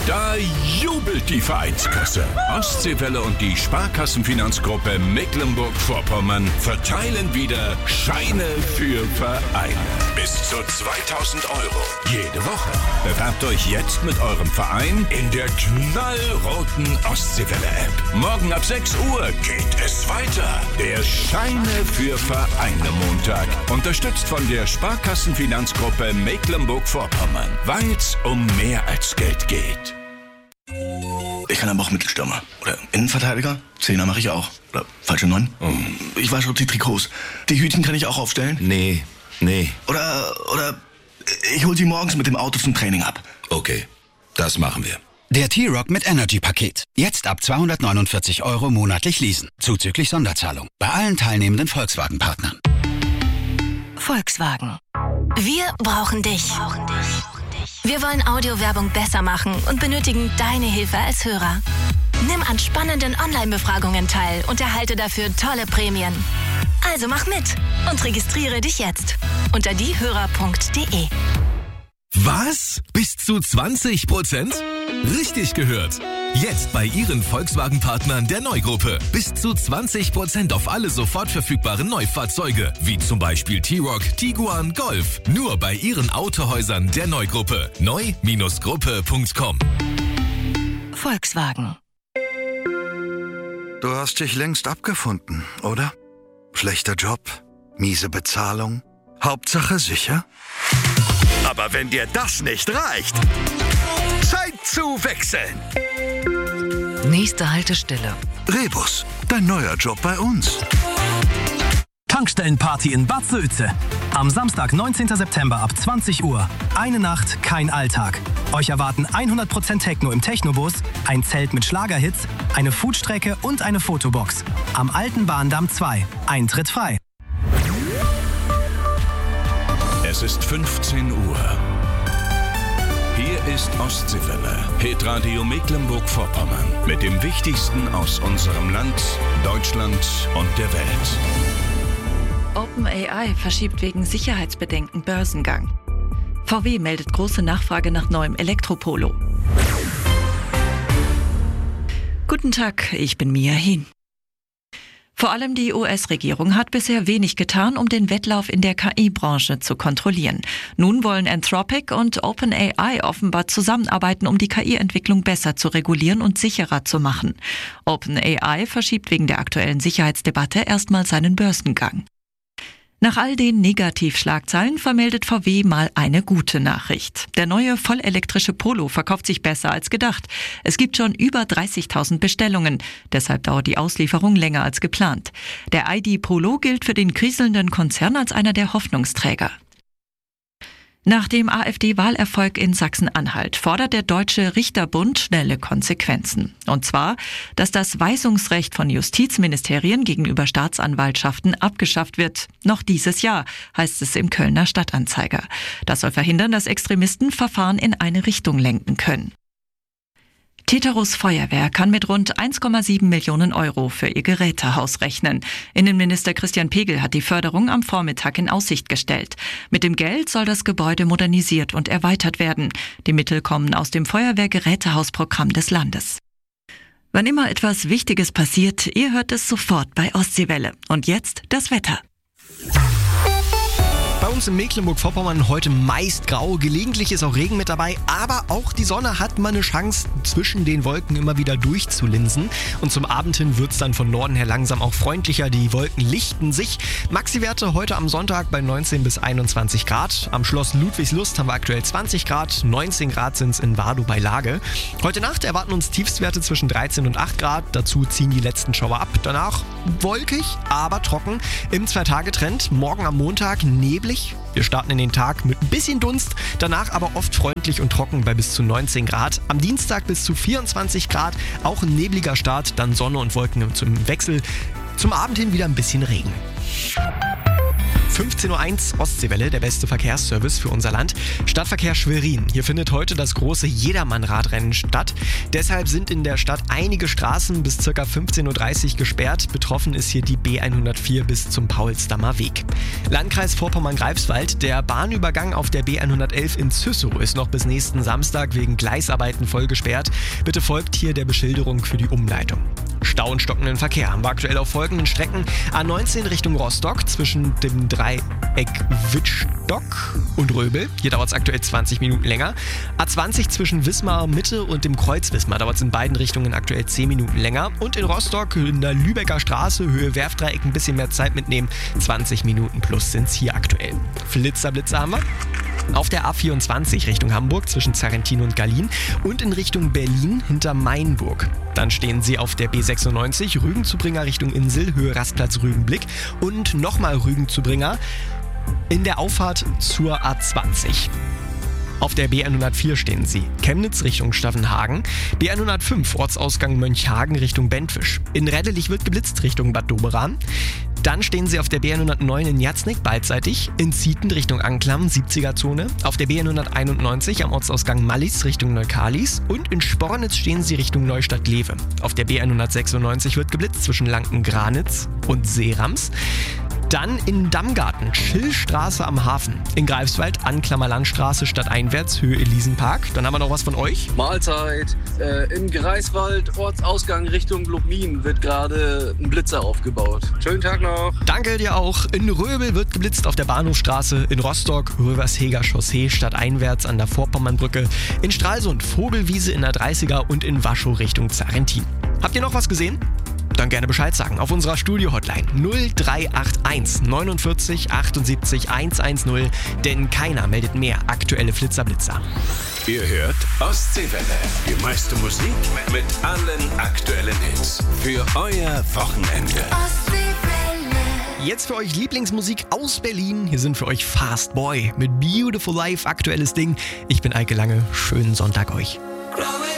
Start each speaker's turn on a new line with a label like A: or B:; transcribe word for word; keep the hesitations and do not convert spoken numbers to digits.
A: Da jubelt die Vereinskasse. Ostseewelle und die Sparkassenfinanzgruppe Mecklenburg-Vorpommern verteilen wieder Scheine für Vereine. Bis zu zweitausend Euro jede Woche. Bewerbt euch jetzt mit eurem Verein in der knallroten Ostseewelle-App. Morgen ab sechs Uhr geht es weiter. Der Scheine für Vereine Montag. Unterstützt von der Sparkassenfinanzgruppe Mecklenburg-Vorpommern. Weil's um mehr als Geld geht.
B: Ich kann aber auch Mittelstürmer. Oder Innenverteidiger. Zehner mache ich auch. Oder falsche Neun. Oh. Ich weiß schon die Trikots. Die Hütchen kann ich auch aufstellen.
C: Nee, nee.
B: Oder, oder ich hol sie morgens mit dem Auto zum Training ab.
C: Okay, das machen wir.
D: Der T-Rock mit Energy-Paket. Jetzt ab zweihundertneunundvierzig Euro monatlich leasen. Zuzüglich Sonderzahlung. Bei allen teilnehmenden Volkswagen-Partnern.
E: Volkswagen. Wir brauchen dich. Wir wollen Audiowerbung besser machen und benötigen deine Hilfe als Hörer. Nimm an spannenden Online-Befragungen teil und erhalte dafür tolle Prämien. Also mach mit und registriere dich jetzt unter diehörer punkt de.
F: Was? Bis zu zwanzig Prozent? Richtig gehört. Jetzt bei Ihren Volkswagen-Partnern der Neugruppe. Bis zu zwanzig Prozent auf alle sofort verfügbaren Neufahrzeuge. Wie zum Beispiel T-Roc, Tiguan, Golf. Nur bei Ihren Autohäusern der Neugruppe. neu Bindestrich gruppe punkt com.
E: Volkswagen.
G: Du hast dich längst abgefunden, oder? Schlechter Job, miese Bezahlung, Hauptsache sicher? Aber wenn dir das nicht reicht, Zeit zu wechseln.
E: Nächste Haltestelle.
G: Rebus, dein neuer Job bei uns.
H: Tankstellenparty in Bad Sülze. Am Samstag, neunzehnten September ab zwanzig Uhr. Eine Nacht, kein Alltag. Euch erwarten hundert Prozent Techno im Technobus, ein Zelt mit Schlagerhits, eine Foodstrecke und eine Fotobox. Am Alten Bahndamm zwei. Eintritt frei.
A: Es ist fünfzehn Uhr. Hier ist Ostseewelle, Hitradio Mecklenburg-Vorpommern. Mit dem Wichtigsten aus unserem Land, Deutschland und der Welt.
I: OpenAI verschiebt wegen Sicherheitsbedenken Börsengang. V W meldet große Nachfrage nach neuem Elektropolo. Guten Tag, ich bin Mia Hin. Vor allem die U S-Regierung hat bisher wenig getan, um den Wettlauf in der K I-Branche zu kontrollieren. Nun wollen Anthropic und OpenAI offenbar zusammenarbeiten, um die K I-Entwicklung besser zu regulieren und sicherer zu machen. OpenAI verschiebt wegen der aktuellen Sicherheitsdebatte erstmal seinen Börsengang. Nach all den Negativschlagzeilen vermeldet V W mal eine gute Nachricht. Der neue vollelektrische Polo verkauft sich besser als gedacht. Es gibt schon über dreißigtausend Bestellungen. Deshalb dauert die Auslieferung länger als geplant. Der I D Polo gilt für den kriselnden Konzern als einer der Hoffnungsträger. Nach dem AfD-Wahlerfolg in Sachsen-Anhalt fordert der Deutsche Richterbund schnelle Konsequenzen. Und zwar, dass das Weisungsrecht von Justizministerien gegenüber Staatsanwaltschaften abgeschafft wird. Noch dieses Jahr, heißt es im Kölner Stadtanzeiger. Das soll verhindern, dass Extremisten Verfahren in eine Richtung lenken können. Teterus Feuerwehr kann mit rund eins Komma sieben Millionen Euro für ihr Gerätehaus rechnen. Innenminister Christian Pegel hat die Förderung am Vormittag in Aussicht gestellt. Mit dem Geld soll das Gebäude modernisiert und erweitert werden. Die Mittel kommen aus dem Feuerwehr-Gerätehausprogramm des Landes. Wann immer etwas Wichtiges passiert, ihr hört es sofort bei Ostseewelle. Und jetzt das Wetter.
J: Bei uns in Mecklenburg-Vorpommern heute meist grau, gelegentlich ist auch Regen mit dabei, aber auch die Sonne hat mal eine Chance, zwischen den Wolken immer wieder durchzulinsen. Und zum Abend hin wird es dann von Norden her langsam auch freundlicher, die Wolken lichten sich. Maxi-Werte heute am Sonntag bei neunzehn bis einundzwanzig Grad. Am Schloss Ludwigslust haben wir aktuell zwanzig Grad, neunzehn Grad sind es in Wardow bei Lage. Heute Nacht erwarten uns Tiefstwerte zwischen dreizehn und acht Grad, dazu ziehen die letzten Schauer ab. Danach wolkig, aber trocken im Zwei-Tage-Trend. Morgen am Montag neblig. Wir starten in den Tag mit ein bisschen Dunst, danach aber oft freundlich und trocken bei bis zu neunzehn Grad. Am Dienstag bis zu vierundzwanzig Grad, auch ein nebliger Start, dann Sonne und Wolken zum Wechsel. Zum Abend hin wieder ein bisschen Regen. fünfzehn Uhr eins Ostseewelle, der beste Verkehrsservice für unser Land. Stadtverkehr Schwerin. Hier findet heute das große Jedermann-Radrennen statt. Deshalb sind in der Stadt einige Straßen bis ca. fünfzehn Uhr dreißig gesperrt. Betroffen ist hier die B hundertvier bis zum Paulsdammer Weg. Landkreis Vorpommern-Greifswald. Der Bahnübergang auf der B hundertelf in Züssow ist noch bis nächsten Samstag wegen Gleisarbeiten voll gesperrt. Bitte folgt hier der Beschilderung für die Umleitung. Stau und stockenden Verkehr haben wir aktuell auf folgenden Strecken. A neunzehn Richtung Rostock zwischen dem Dreieck Wittstock und Röbel. Hier dauert es aktuell zwanzig Minuten länger. A zwanzig zwischen Wismar Mitte und dem Kreuz Wismar dauert es in beiden Richtungen aktuell zehn Minuten länger. Und in Rostock in der Lübecker Straße, Höhe Werftdreieck, ein bisschen mehr Zeit mitnehmen. zwanzig Minuten plus sind es hier aktuell. Flitzer, Blitzer haben wir. Auf der A vierundzwanzig Richtung Hamburg zwischen Zarrentin und Gallien und in Richtung Berlin hinter Mainburg. Dann stehen sie auf der B sechsundneunzig Rügen-Zubringer Richtung Insel, Höhe Rastplatz Rügenblick und nochmal Rügen-Zubringer in der Auffahrt zur A zwanzig. Auf der B hundertvier stehen sie. Chemnitz Richtung Stavenhagen. B hundertfünf Ortsausgang Mönchhagen Richtung Bentwisch. In Reddelich wird geblitzt Richtung Bad Doberan. Dann stehen sie auf der B hundertneun in Jatznick beidseitig. In Zieten Richtung Anklam, siebziger Zone. Auf der B hunderteinundneunzig am Ortsausgang Mallis Richtung Neukalis. Und in Spornitz stehen sie Richtung Neustadt-Lewe. Auf der B hundertsechsundneunzig wird geblitzt zwischen Lanken-Granitz und Seerams. Dann in Dammgarten, Schillstraße am Hafen. In Greifswald, Anklammer Landstraße stadteinwärts, Höhe Elisenpark. Dann haben wir noch was von euch.
K: Mahlzeit. Äh, in Greifswald, Ortsausgang Richtung Lubmin, wird gerade ein Blitzer aufgebaut. Schönen Tag noch.
J: Danke dir auch. In Röbel wird geblitzt auf der Bahnhofstraße. In Rostock, Röversheger Chaussee stadteinwärts an der Vorpommernbrücke. In Stralsund, Vogelwiese in der dreißiger und in Waschow Richtung Zarrentin. Habt ihr noch was gesehen? Dann gerne Bescheid sagen auf unserer Studio-Hotline null drei acht eins neunundvierzig achtundsiebzig hundertzehn, denn keiner meldet mehr aktuelle Flitzerblitzer.
A: Ihr hört Ostseewelle, die meiste Musik mit allen aktuellen Hits für euer Wochenende.
J: Jetzt für euch Lieblingsmusik aus Berlin. Hier sind für euch Fast Boy mit Beautiful Life, aktuelles Ding. Ich bin Eike Lange. Schönen Sonntag euch.